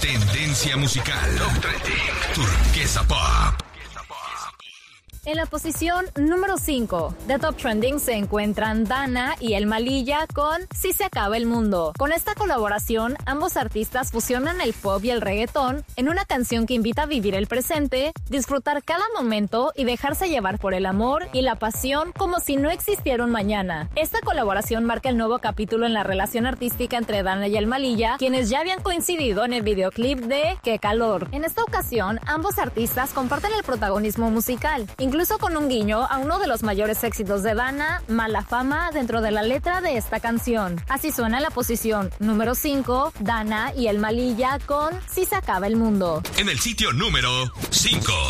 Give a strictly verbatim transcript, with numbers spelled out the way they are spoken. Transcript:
Tendencia musical. Top Trending. Turquesa Pop. En la posición número cinco de Top Trending se encuentran Dana y El Malilla con Si se acaba el mundo. Con esta colaboración, ambos artistas fusionan el pop y el reggaetón en una canción que invita a vivir el presente, disfrutar cada momento y dejarse llevar por el amor y la pasión como si no existiera un mañana. Esta colaboración marca el nuevo capítulo en la relación artística entre Dana y El Malilla, quienes ya habían coincidido en el videoclip de Qué calor. En esta ocasión, ambos artistas comparten el protagonismo musical, incluso con un guiño a uno de los mayores éxitos de Dana, Mala Fama, dentro de la letra de esta canción. Así suena la posición número cinco, Dana y El Malilla con Si se acaba el mundo. En el sitio número cinco.